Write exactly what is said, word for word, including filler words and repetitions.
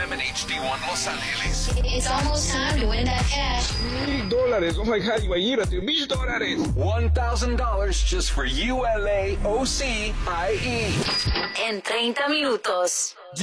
M and H D one Los Angeles. It's almost time to win that cash. Mil dólares. Oh my God, imagínate, mil dólares. one thousand dollars just for U L A O C I E. En treinta minutos.